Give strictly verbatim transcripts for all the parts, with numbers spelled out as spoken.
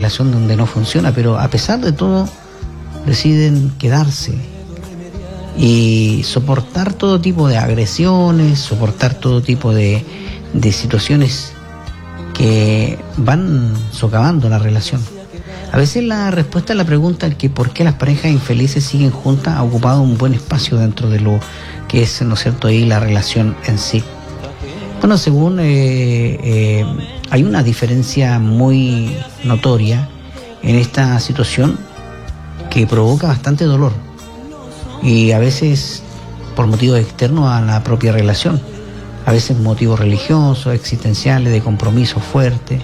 relación donde no funciona, pero a pesar de todo deciden quedarse y soportar todo tipo de agresiones, soportar todo tipo de, de situaciones que van socavando la relación. A veces la respuesta a la pregunta que por qué las parejas infelices siguen juntas ha ocupado un buen espacio dentro de lo que es, ¿no es cierto?, ahí la relación en sí. Bueno, según eh, eh, hay una diferencia muy notoria en esta situación que provoca bastante dolor y a veces por motivos externos a la propia relación, a veces motivos religiosos, existenciales, de compromiso fuerte,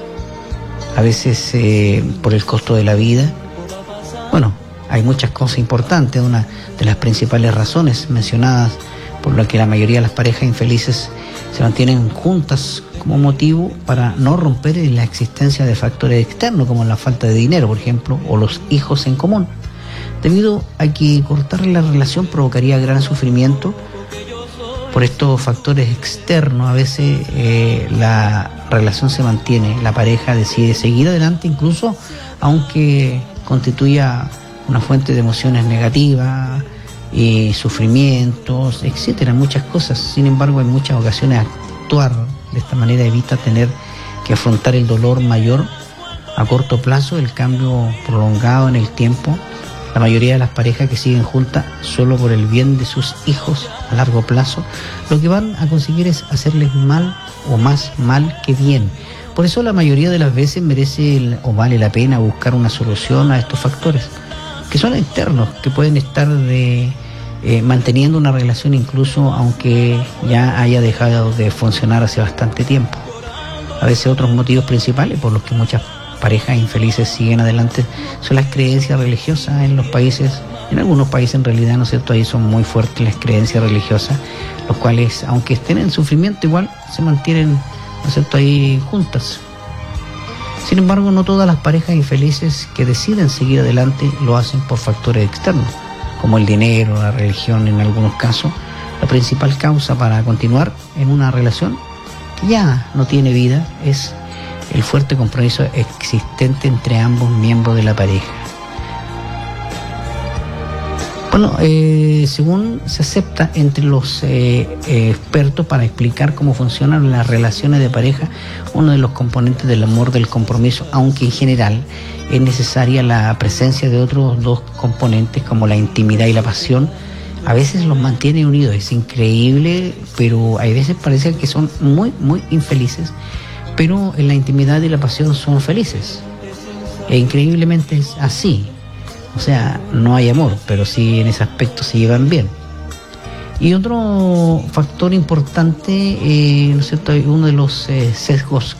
a veces eh, por el costo de la vida. Bueno, hay muchas cosas importantes. Una de las principales razones mencionadas por la que la mayoría de las parejas infelices se mantienen juntas como motivo para no romper en la existencia de factores externos como la falta de dinero, por ejemplo, o los hijos en común, debido a que cortar la relación provocaría gran sufrimiento. Por estos factores externos, a veces eh, la relación se mantiene, la pareja decide seguir adelante, incluso aunque constituya una fuente de emociones negativas y sufrimientos, etcétera, muchas cosas. Sin embargo, en muchas ocasiones actuar de esta manera evita tener que afrontar el dolor mayor a corto plazo, el cambio prolongado en el tiempo. La mayoría de las parejas que siguen juntas solo por el bien de sus hijos a largo plazo, lo que van a conseguir es hacerles mal o más mal que bien. Por eso la mayoría de las veces merece el, o vale la pena buscar una solución a estos factores, que son externos, que pueden estar de, eh, manteniendo una relación incluso aunque ya haya dejado de funcionar hace bastante tiempo. A veces otros motivos principales por los que muchas parejas infelices siguen adelante son las creencias religiosas en los países, en algunos países en realidad, ¿no es cierto?, ahí son muy fuertes las creencias religiosas, los cuales, aunque estén en sufrimiento, igual se mantienen, ¿no es cierto?, ahí juntas. Sin embargo, no todas las parejas infelices que deciden seguir adelante lo hacen por factores externos, como el dinero, la religión en algunos casos. La principal causa para continuar en una relación que ya no tiene vida es el fuerte compromiso existente entre ambos miembros de la pareja. Bueno, eh, según se acepta entre los eh, eh, expertos para explicar cómo funcionan las relaciones de pareja, uno de los componentes del amor del compromiso, aunque en general es necesaria la presencia de otros dos componentes como la intimidad y la pasión, a veces los mantiene unidos. Es increíble, pero a veces parece que son muy, muy infelices, pero en la intimidad y la pasión son felices. E increíblemente es así. O sea, no hay amor, pero sí en ese aspecto se llevan bien. Y otro factor importante, eh, ¿no es cierto?, uno de los eh, sesgos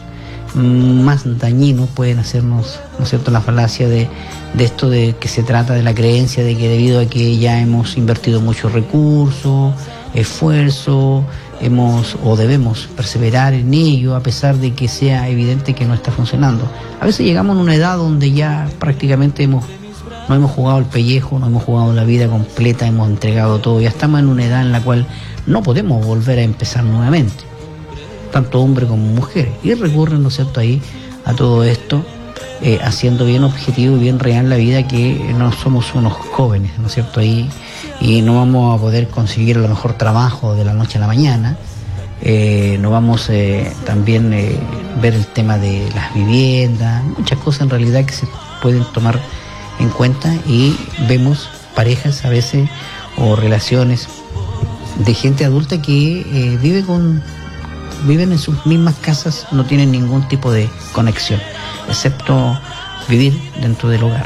más dañinos pueden hacernos, ¿no es cierto?, la falacia de, de esto de que se trata de la creencia de que debido a que ya hemos invertido muchos recursos, esfuerzo, hemos o debemos perseverar en ello a pesar de que sea evidente que no está funcionando. A veces llegamos a una edad donde ya prácticamente hemos no hemos jugado el pellejo, no hemos jugado la vida completa, hemos entregado todo, ya estamos en una edad en la cual no podemos volver a empezar nuevamente, tanto hombres como mujeres, y recurren, ¿no es cierto?, ahí a todo esto, eh, haciendo bien objetivo y bien real la vida, que no somos unos jóvenes, ¿no es cierto?, ahí, y no vamos a poder conseguir a lo mejor trabajo de la noche a la mañana. Eh, no vamos eh, también eh, ver el tema de las viviendas, muchas cosas en realidad que se pueden tomar en cuenta, y vemos parejas a veces o relaciones de gente adulta que eh, vive con viven en sus mismas casas, no tienen ningún tipo de conexión, excepto vivir dentro del hogar.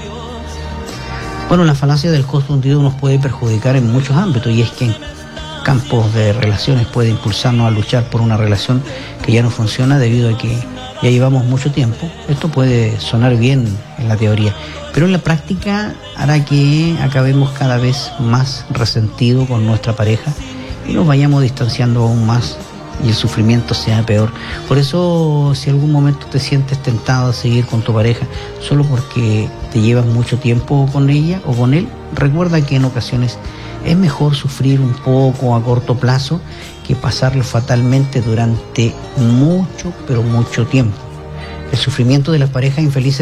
Bueno, la falacia del costo hundido nos puede perjudicar en muchos ámbitos, y es que en campos de relaciones puede impulsarnos a luchar por una relación que ya no funciona debido a que ya llevamos mucho tiempo. Esto puede sonar bien en la teoría, pero en la práctica hará que acabemos cada vez más resentidos con nuestra pareja y nos vayamos distanciando aún más y el sufrimiento sea peor. Por eso, si algún momento te sientes tentado a seguir con tu pareja solo porque te llevas mucho tiempo con ella o con él, recuerda que en ocasiones es mejor sufrir un poco a corto plazo que pasarlo fatalmente durante mucho, pero mucho tiempo. El sufrimiento de las parejas infelices